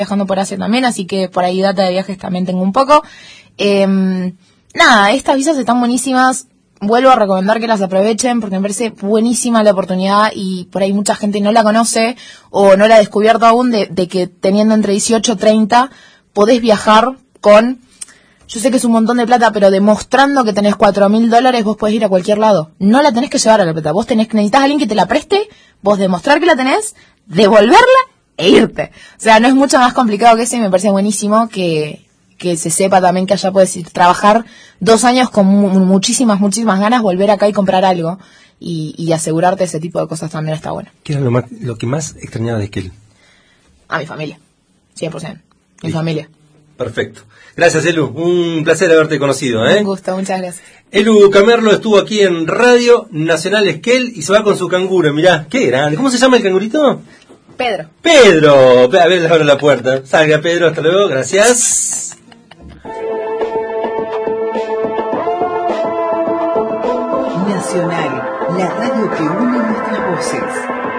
viajando por Asia también, así que por ahí data de viajes también tengo un poco. Nada, estas visas están buenísimas. Vuelvo a recomendar que las aprovechen porque me parece buenísima la oportunidad y por ahí mucha gente no la conoce o no la ha descubierto aún de que teniendo entre 18 y 30 podés viajar con, yo sé que es un montón de plata, pero demostrando que tenés $4.000 vos podés ir a cualquier lado. No la tenés que llevar a la plata, necesitas a alguien que te la preste, vos demostrar que la tenés, devolverla e irte. O sea, no es mucho más complicado que eso y me parece buenísimo que se sepa también que allá puedes ir trabajar 2 años con muchísimas ganas, volver acá y comprar algo y asegurarte ese tipo de cosas también está bueno. ¿Qué era lo que más extrañaba de Esquel? A mi familia, 100%, mi familia. Perfecto. Gracias, Elu. Un placer haberte conocido. Un gusto, muchas gracias. Elu Camerlo estuvo aquí en Radio Nacional Esquel y se va con su canguro. Mirá, qué grande. ¿Cómo se llama el cangurito? Pedro. Pedro. A ver, le abro la puerta. Salga, Pedro. Hasta luego. Gracias. Nacional, la radio que une nuestras voces.